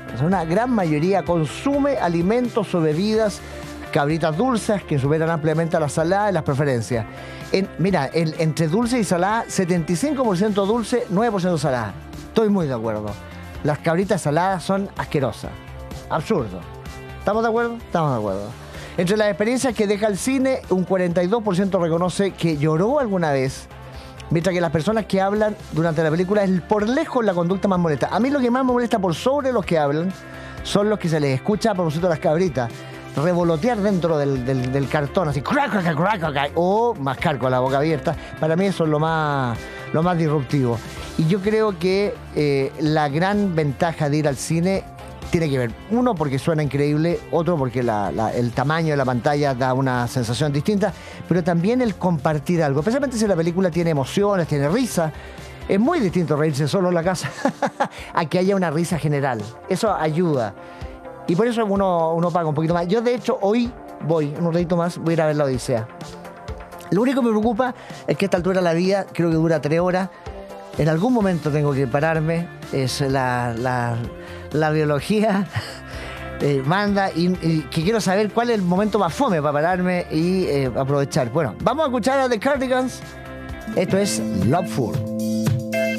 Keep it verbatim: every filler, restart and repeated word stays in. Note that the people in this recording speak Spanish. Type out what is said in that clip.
O sea, una gran mayoría consume alimentos o bebidas, cabritas dulces, que superan ampliamente a las saladas y las preferencias. En, mira, en, entre dulce y salada, setenta y cinco por ciento dulce, nueve por ciento salada. Estoy muy de acuerdo. Las cabritas saladas son asquerosas. Absurdo. ¿Estamos de acuerdo? Estamos de acuerdo. Entre las experiencias que deja el cine, un cuarenta y dos por ciento reconoce que lloró alguna vez, mientras que las personas que hablan durante la película es por lejos la conducta más molesta. A mí lo que más me molesta por sobre los que hablan son los que se les escucha a propósito de las cabritas revolotear dentro del, del, del cartón, así, crack, crack, crack, crack, o mascar con la boca abierta. Para mí eso es lo más, lo más disruptivo. Y yo creo que eh, la gran ventaja de ir al cine tiene que ver, uno, porque suena increíble, otro, porque la, la, el tamaño de la pantalla da una sensación distinta, pero también el compartir algo, especialmente si la película tiene emociones, tiene risa. Es muy distinto reírse solo en la casa a que haya una risa general. Eso ayuda. Y por eso uno, uno paga un poquito más. Yo, de hecho, hoy voy, en un ratito más, voy a ir a ver La Odisea. Lo único que me preocupa es que a esta altura de la vida, creo que dura tres horas. En algún momento tengo que pararme. Es la, la, la biología eh, manda y, y que quiero saber cuál es el momento más fome para pararme y eh, aprovechar. Bueno, vamos a escuchar a The Cardigans. Esto es Love Fool.